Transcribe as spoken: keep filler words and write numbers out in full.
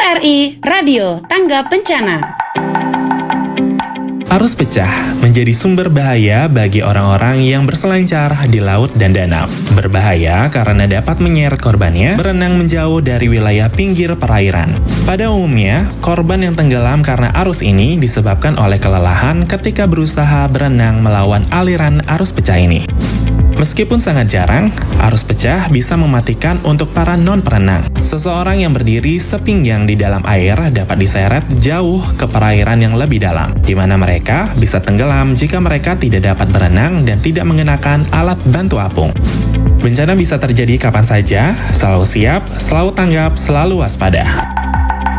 R I Radio Tanggap Bencana. Arus pecah menjadi sumber bahaya bagi orang-orang yang berselancar di laut dan danau. Berbahaya karena dapat menyeret korbannya berenang menjauh dari wilayah pinggir perairan. Pada umumnya, korban yang tenggelam karena arus ini disebabkan oleh kelelahan ketika berusaha berenang melawan aliran arus pecah ini. Meskipun sangat jarang, arus pecah bisa mematikan untuk para non-perenang. Seseorang yang berdiri sepinggang di dalam air dapat diseret jauh ke perairan yang lebih dalam, di mana mereka bisa tenggelam jika mereka tidak dapat berenang dan tidak mengenakan alat bantu apung. Bencana bisa terjadi kapan saja, selalu siap, selalu tanggap, selalu waspada.